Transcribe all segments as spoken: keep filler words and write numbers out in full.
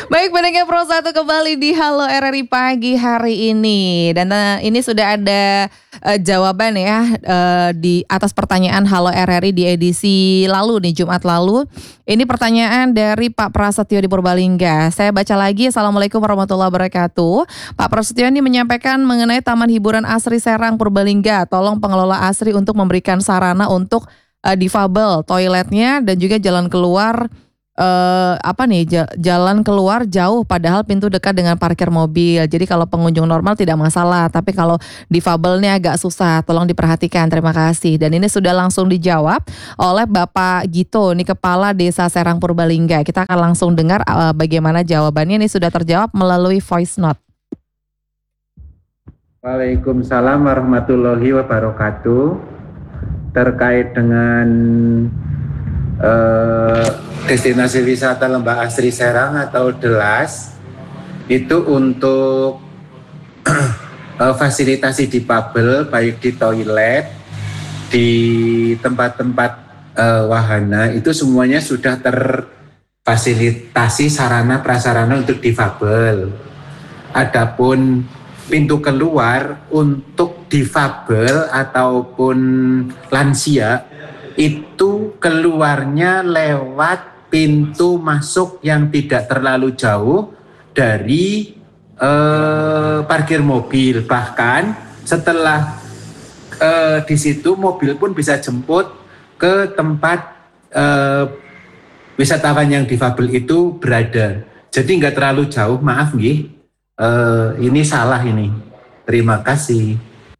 Baik, pendengar Pro satu kembali di Halo R R I pagi hari ini. Dan uh, ini sudah ada uh, jawaban ya uh, di atas pertanyaan Halo R R I di edisi lalu nih, Jumat lalu. Ini pertanyaan dari Pak Prasetyo di Purbalingga. Saya baca lagi. Assalamualaikum warahmatullahi wabarakatuh. Pak Prasetyo ini menyampaikan mengenai Taman Hiburan Asri Serang Purbalingga. Tolong pengelola Asri untuk memberikan sarana untuk uh, difabel, toiletnya dan juga jalan keluar. Uh, apa nih jalan keluar jauh padahal pintu dekat dengan parkir mobil. Jadi kalau pengunjung normal tidak masalah, tapi kalau difabelnya agak susah. Tolong diperhatikan, terima kasih. Dan ini sudah langsung dijawab oleh Bapak Gito, ini Kepala Desa Serang Purbalingga. Kita akan langsung dengar uh, bagaimana jawabannya. Ini sudah terjawab melalui voice note. Waalaikumsalam warahmatullahi wabarakatuh. Terkait dengan uh, destinasi wisata Lembah Asri Serang atau Delas itu untuk fasilitasi difabel baik di toilet, di tempat-tempat uh, wahana itu semuanya sudah terfasilitasi sarana prasarana untuk difabel. Adapun pintu keluar untuk difabel ataupun lansia itu keluarnya lewat pintu masuk yang tidak terlalu jauh dari eh, parkir mobil. Bahkan setelah eh, di situ mobil pun bisa jemput ke tempat eh, wisatawan yang difabel itu berada. Jadi nggak terlalu jauh, maaf nggih. Eh, ini salah ini. Terima kasih.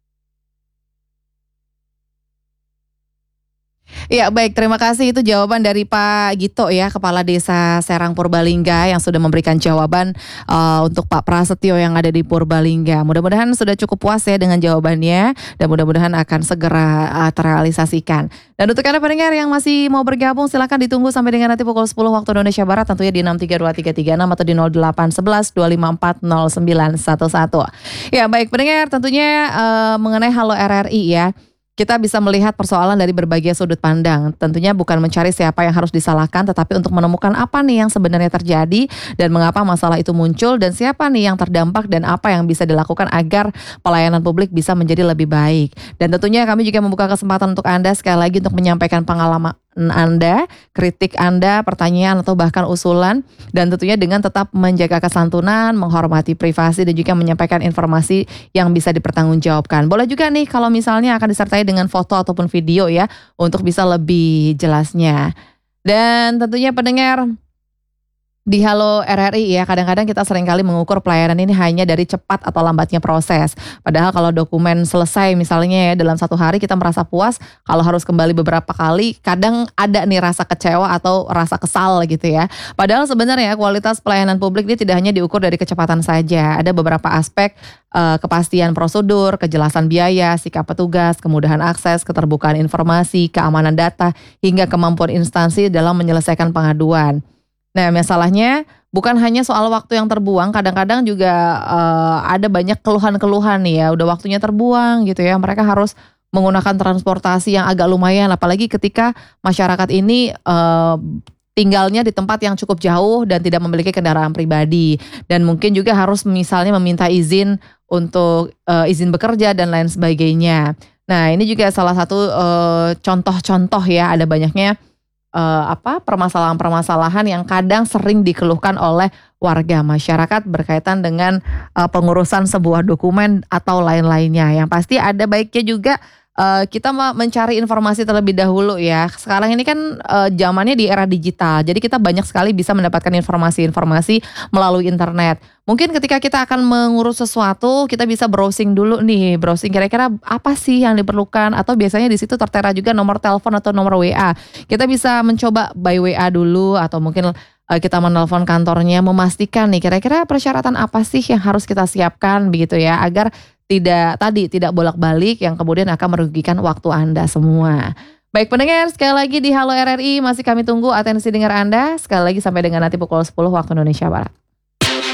Ya baik, terima kasih. Itu jawaban dari Pak Gito ya, Kepala Desa Serang Purbalingga yang sudah memberikan jawaban uh, untuk Pak Prasetyo yang ada di Purbalingga. Mudah-mudahan sudah cukup puas ya dengan jawabannya dan mudah-mudahan akan segera uh, terrealisasikan. Dan untuk Anda pendengar yang masih mau bergabung silakan ditunggu sampai dengan nanti pukul sepuluh waktu Indonesia Barat, tentunya di enam tiga dua tiga tiga enam atau di nol delapan satu satu dua lima empat nol sembilan satu satu. Ya baik pendengar, tentunya uh, mengenai Halo R R I ya. Kita bisa melihat persoalan dari berbagai sudut pandang. Tentunya bukan mencari siapa yang harus disalahkan, tetapi untuk menemukan apa nih yang sebenarnya terjadi dan mengapa masalah itu muncul dan siapa nih yang terdampak dan apa yang bisa dilakukan agar pelayanan publik bisa menjadi lebih baik. Dan tentunya kami juga membuka kesempatan untuk Anda sekali lagi untuk menyampaikan pengalaman Anda, kritik Anda, pertanyaan atau bahkan usulan, dan tentunya dengan tetap menjaga kesantunan, menghormati privasi dan juga menyampaikan informasi yang bisa dipertanggungjawabkan. Boleh juga nih kalau misalnya akan disertai dengan foto ataupun video ya untuk bisa lebih jelasnya. Dan tentunya pendengar di Halo R R I ya, kadang-kadang kita seringkali mengukur pelayanan ini hanya dari cepat atau lambatnya proses. Padahal kalau dokumen selesai misalnya ya dalam satu hari kita merasa puas, kalau harus kembali beberapa kali kadang ada nih rasa kecewa atau rasa kesal gitu ya. Padahal sebenarnya kualitas pelayanan publik ini tidak hanya diukur dari kecepatan saja. Ada beberapa aspek uh, kepastian prosedur, kejelasan biaya, sikap petugas, kemudahan akses, keterbukaan informasi, keamanan data, hingga kemampuan instansi dalam menyelesaikan pengaduan. Nah masalahnya bukan hanya soal waktu yang terbuang, kadang-kadang juga uh, ada banyak keluhan-keluhan nih ya, udah waktunya terbuang gitu ya, mereka harus menggunakan transportasi yang agak lumayan, apalagi ketika masyarakat ini uh, tinggalnya di tempat yang cukup jauh dan tidak memiliki kendaraan pribadi. Dan mungkin juga harus misalnya meminta izin untuk uh, izin bekerja dan lain sebagainya. Nah ini juga salah satu uh, contoh-contoh ya, ada banyaknya Uh, apa permasalahan-permasalahan yang kadang sering dikeluhkan oleh warga masyarakat berkaitan dengan uh, pengurusan sebuah dokumen atau lain-lainnya. Yang pasti ada baiknya juga uh, kita mencari informasi terlebih dahulu ya. Sekarang ini kan uh, zamannya di era digital, jadi kita banyak sekali bisa mendapatkan informasi-informasi melalui internet. Mungkin ketika kita akan mengurus sesuatu, kita bisa browsing dulu nih, browsing kira-kira apa sih yang diperlukan, atau biasanya di situ tertera juga nomor telepon atau nomor W A. Kita bisa mencoba by W A dulu, atau mungkin uh, kita menelpon kantornya, memastikan nih kira-kira persyaratan apa sih yang harus kita siapkan begitu ya, agar tidak tadi tidak bolak-balik yang kemudian akan merugikan waktu Anda semua. Baik pendengar, sekali lagi di Halo R R I masih kami tunggu atensi dengar Anda. Sekali lagi sampai dengan nanti pukul sepuluh waktu Indonesia Barat.